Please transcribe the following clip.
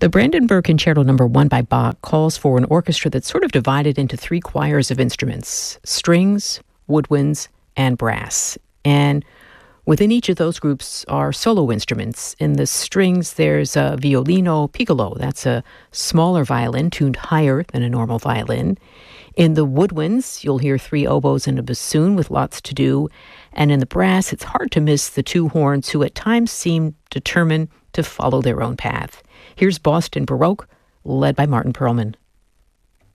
The Brandenburg Concerto No. 1 by Bach calls for an orchestra that's sort of divided into three choirs of instruments: strings, woodwinds, and brass. And within each of those groups are solo instruments. In the strings, there's a violino piccolo. That's a smaller violin tuned higher than a normal violin. In the woodwinds, you'll hear three oboes and a bassoon with lots to do. And in the brass, it's hard to miss the two horns who at times seem determined to follow their own path. Here's Boston Baroque, led by Martin Perlman.